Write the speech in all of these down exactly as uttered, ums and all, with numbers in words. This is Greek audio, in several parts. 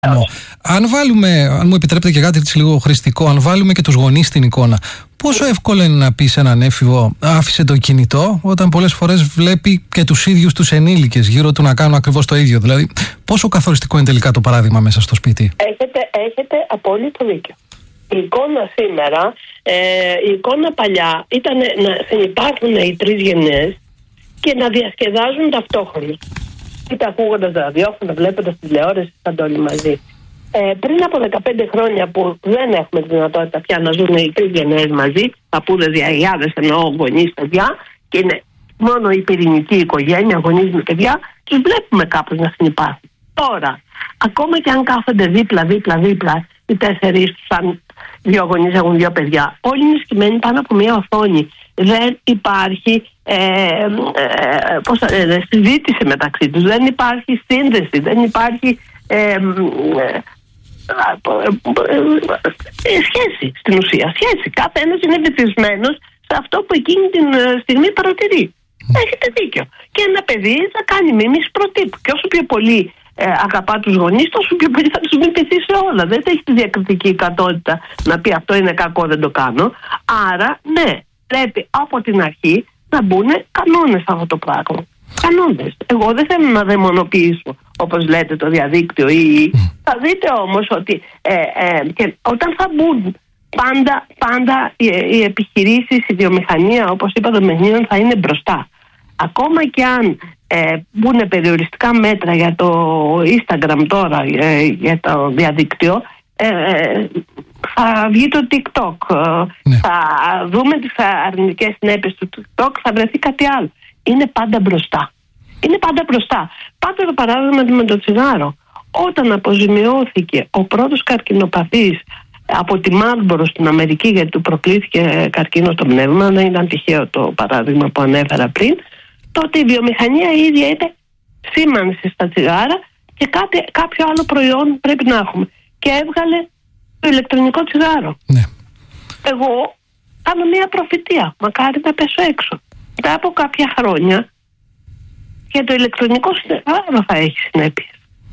Αν βάλουμε, αν μου επιτρέπετε και κάτι έτσι λίγο χρηστικό, αν βάλουμε και τους γονείς στην εικόνα, πόσο εύκολο είναι να πει σε έναν έφηβο άφησε το κινητό, όταν πολλές φορές βλέπει και τους ίδιους τους ενήλικες γύρω του να κάνουν ακριβώς το ίδιο? Δηλαδή, πόσο καθοριστικό είναι τελικά το παράδειγμα μέσα στο σπίτι? Έχετε, έχετε απόλυτο δίκιο. Η εικόνα σήμερα, ε, η εικόνα παλιά ήταν να συνυπάρχουν οι τρεις γενιές και να διασκεδάζουν ταυτόχρονα. Είτε ακούγοντας ραδιόφωνο, βλέποντας τηλεόραση, θα το όλοι μαζί. Ε, πριν από δεκαπέντε χρόνια που δεν έχουμε τη δυνατότητα πια να ζουν οι τρεις γενναίες μαζί, παππούδες, γιαγιάδες, εννοώ γονείς, παιδιά, και είναι μόνο η πυρηνική οικογένεια, γονείς με παιδιά, τους βλέπουμε κάπως να συνυπάρχουν. Τώρα, ακόμα και αν κάθονται δίπλα, δίπλα, δίπλα, οι τέσσερις τους, αν δύο γονείς έχουν δύο παιδιά, όλοι είναι σκυμμένοι πάνω από μια οθόνη. Δεν υπάρχει ε, ε, πώς, ε, συζήτηση μεταξύ τους, δεν υπάρχει σύνδεση, δεν υπάρχει ε, ε, ε, σχέση στην ουσία. Σχέση. Κάθε ένας είναι βυθισμένος σε αυτό που εκείνη την στιγμή παρατηρεί. Έχετε δίκιο. Και ένα παιδί θα κάνει μίμηση προτύπου. Και όσο πιο πολύ ε, αγαπά τους γονείς, τόσο πιο πολύ θα τους μιμηθεί σε όλα. Δεν έχει τη διακριτική ικανότητα να πει αυτό είναι κακό, δεν το κάνω. Άρα, ναι, πρέπει από την αρχή να μπουν κανόνες σε αυτό το πράγμα. Κανόνες. Εγώ δεν θέλω να δαιμονοποιήσω, όπως λέτε, το διαδίκτυο ή... Θα δείτε όμως ότι ε, ε, και όταν θα μπουν πάντα, πάντα οι, οι επιχειρήσεις, η βιομηχανία, όπως είπα, των μεχνίων θα είναι μπροστά. Ακόμα και αν ε, μπουν περιοριστικά μέτρα για το Instagram τώρα, ε, για το διαδίκτυο, ε, ε, θα βγει το TikTok, ναι. Θα δούμε τις αρνητικές συνέπειες του TikTok, θα βρεθεί κάτι άλλο. Είναι πάντα μπροστά. Είναι πάντα μπροστά. Πάτε το παράδειγμα με το τσιγάρο. Όταν αποζημιώθηκε ο πρώτος καρκινοπαθής από τη Marlboro στην Αμερική, γιατί του προκλήθηκε καρκίνο στο πνεύμα, δεν ήταν τυχαίο το παράδειγμα που ανέφερα πριν, τότε η βιομηχανία η ίδια είπε σήμανση στα τσιγάρα και κάτι, κάποιο άλλο προϊόν πρέπει να έχουμε. Και έβγαλε το ηλεκτρονικό τσιγάρο. Ναι. Εγώ κάνω μια προφητεία. Μακάρι να πέσω έξω. Μετά από κάποια χρόνια και το ηλεκτρονικό τσιγάρο θα έχει συνέπειες.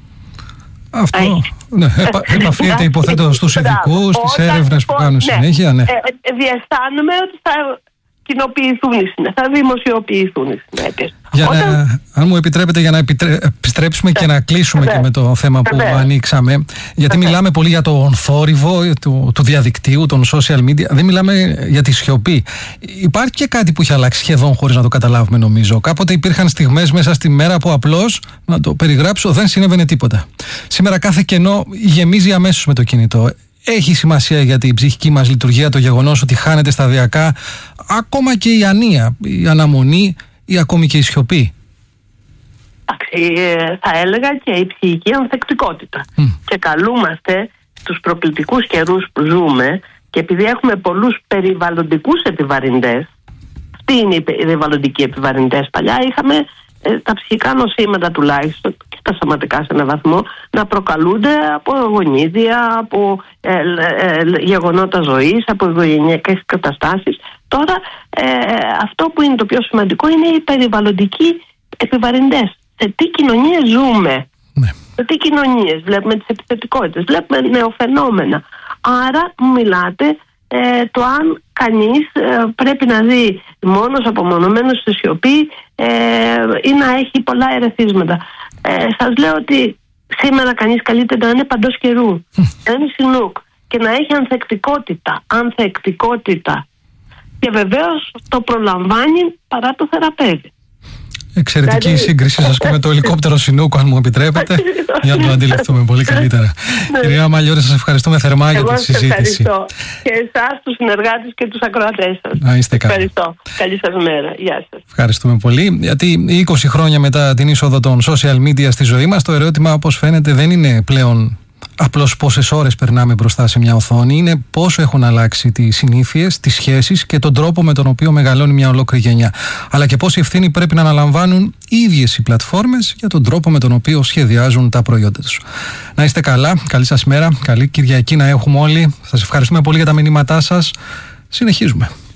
Αυτό ναι, επα, επαφίεται υποθέτω στους ειδικούς, στις έρευνες που κάνουν ναι, συνέχεια. Ναι. Ε, ε, διαισθάνομαι ότι θα κοινοποιηθούν οι συνέπειες, θα δημοσιοποιηθούν οι συνέπειες. Για Όταν... να, αν μου επιτρέπετε, για να επιτρέ, επιστρέψουμε ναι. και να κλείσουμε ναι. και με το θέμα που ναι. ανοίξαμε, γιατί ναι. μιλάμε πολύ για τον θόρυβο του, του διαδικτύου, των social media, δεν μιλάμε για τη σιωπή. Υπάρχει και κάτι που έχει αλλάξει σχεδόν χωρίς να το καταλάβουμε, νομίζω. Κάποτε υπήρχαν στιγμές μέσα στη μέρα που απλώς, να το περιγράψω, δεν συνέβαινε τίποτα. Σήμερα κάθε κενό γεμίζει αμέσως με το κινητό. Έχει σημασία για την ψυχική μας λειτουργία το γεγονός ότι χάνεται σταδιακά ακόμα και η ανία, η αναμονή ή ακόμη και η σιωπή? Θα έλεγα και η ψυχική ανθεκτικότητα. Mm. Και καλούμαστε στους προκλητικούς καιρούς που ζούμε, και επειδή έχουμε πολλούς περιβαλλοντικούς επιβαρυντές, αυτοί είναι οι περιβαλλοντικοί επιβαρυντές. Παλιά είχαμε ε, τα ψυχικά νοσήματα τουλάχιστον και τα σωματικά σε έναν βαθμό να προκαλούνται από γονίδια, από ε, ε, ε, γεγονότα ζωής, από οικογενειακές καταστάσεις. Τώρα ε, αυτό που είναι το πιο σημαντικό είναι οι περιβαλλοντικοί επιβαρυντές. Σε τι κοινωνίες ζούμε, ναι. σε τι κοινωνίες βλέπουμε τις επιθετικότητες, βλέπουμε νεοφαινόμενα. Άρα μιλάτε ε, το αν κανείς ε, πρέπει να ζει μόνος, απομονωμένος στη σιωπή ε, ή να έχει πολλά ερεθίσματα. Ε, σας λέω ότι σήμερα κανείς καλείται να είναι παντός καιρού, να είναι συνούκ και να έχει ανθεκτικότητα, ανθεκτικότητα. Και βεβαίως το προλαμβάνει παρά το θεραπεύει. Εξαιρετική δηλαδή... σύγκριση σας και με το ελικόπτερο Σινούκο, αν μου επιτρέπετε, για να το αντιληφθούμε πολύ καλύτερα. Κυρία Μαλιώρη, σας ευχαριστούμε θερμά για τη συζήτηση. Ευχαριστώ. Και εσάς, τους συνεργάτες και τους ακροατές σας. Να είστε καλά. Ευχαριστώ. Καλή σας μέρα. Γεια σας. Ευχαριστούμε πολύ. Γιατί είκοσι χρόνια μετά την είσοδο των social media στη ζωή μας, το ερώτημα, όπως φαίνεται, δεν είναι πλέον απλώς πόσες ώρες περνάμε μπροστά σε μια οθόνη, είναι πόσο έχουν αλλάξει τις συνήθειες, τις σχέσεις και τον τρόπο με τον οποίο μεγαλώνει μια ολόκληρη γενιά. Αλλά και πόση ευθύνη πρέπει να αναλαμβάνουν οι ίδιες οι πλατφόρμες για τον τρόπο με τον οποίο σχεδιάζουν τα προϊόντα τους. Να είστε καλά, καλή σας μέρα, καλή Κυριακή να έχουμε όλοι. Σας ευχαριστούμε πολύ για τα μηνύματά σας. Συνεχίζουμε.